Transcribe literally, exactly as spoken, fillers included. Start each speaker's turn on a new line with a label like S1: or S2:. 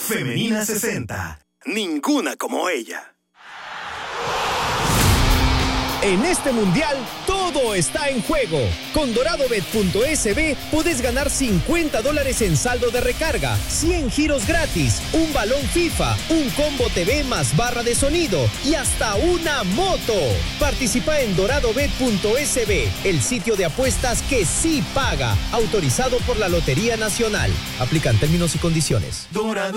S1: Femenina sesenta. Ninguna como ella.
S2: En este mundial, todo está en juego. Con doradobet punto es be puedes ganar cincuenta dólares en saldo de recarga, cien giros gratis, un balón FIFA, un combo T V más barra de sonido y hasta una moto. Participa en doradobet punto es be, el sitio de apuestas que sí paga. Autorizado por la Lotería Nacional. Aplican términos y condiciones.
S1: Dorado.